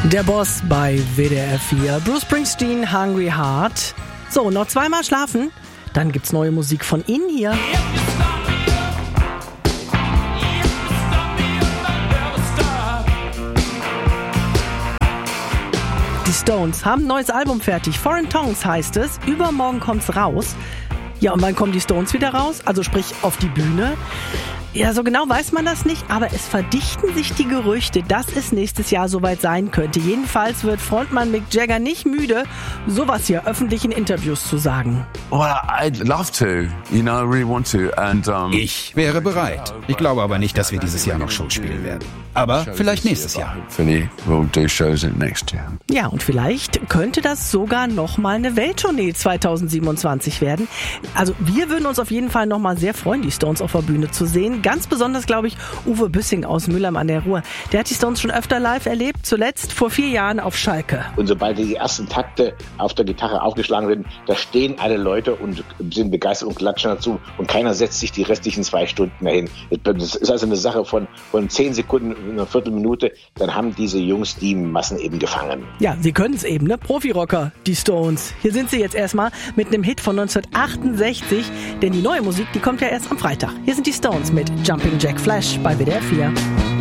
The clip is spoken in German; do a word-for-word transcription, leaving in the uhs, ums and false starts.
Der Boss bei W D R vier. Bruce Springsteen, Hungry Heart. So, noch zweimal schlafen, dann gibt's neue Musik von Ihnen hier. Die Stones haben ein neues Album fertig. Foreign Tongues heißt es. Übermorgen kommt's raus. Ja, und wann kommen die Stones wieder raus? Also sprich auf die Bühne. Ja, so genau weiß man das nicht, aber es verdichten sich die Gerüchte, dass es nächstes Jahr soweit sein könnte. Jedenfalls wird Frontmann Mick Jagger nicht müde, sowas hier öffentlich in Interviews zu sagen. Well, I'd love to, you know, I really want to. And, um, ich wäre bereit. Ich glaube aber nicht, dass wir dieses Jahr noch Shows spielen werden. Aber vielleicht nächstes Jahr. Hopefully we'll do shows in next year. Ja, und vielleicht könnte das sogar nochmal eine Welttournee zwanzig siebenundzwanzig werden. Also wir würden uns auf jeden Fall nochmal sehr freuen, die Stones auf der Bühne zu sehen. Ganz besonders, glaube ich, Uwe Büssing aus Mülheim an der Ruhr. Der hat die Stones schon öfter live erlebt, zuletzt vor vier Jahren auf Schalke. Und sobald die ersten Takte auf der Gitarre aufgeschlagen werden, da stehen alle Leute und sind begeistert und klatschen dazu und keiner setzt sich die restlichen zwei Stunden dahin. Das ist also eine Sache von, von zehn Sekunden, einer Viertelminute, dann haben diese Jungs die Massen eben gefangen. Ja, sie können es eben, ne? Profirocker, die Stones. Hier sind sie jetzt erstmal mit einem Hit von neunzehnhundertachtundsechzig, denn die neue Musik, die kommt ja erst am Freitag. Hier sind die Stones mit Jumping Jack Flash bei W D R vier.